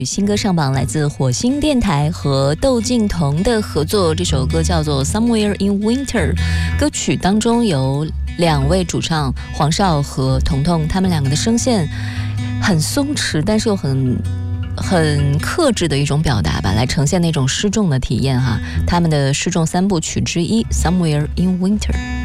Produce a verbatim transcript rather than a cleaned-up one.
新歌上榜，来自火星电台和窦靖童的合作，这首歌叫做 Somewhere in Winter。 歌曲当中有两位主唱黄少和彤彤，他们两个的声线很松弛，但是又很很克制的一种表达吧，来呈现那种失重的体验哈。他们的失重三部曲之一 Somewhere in Winter。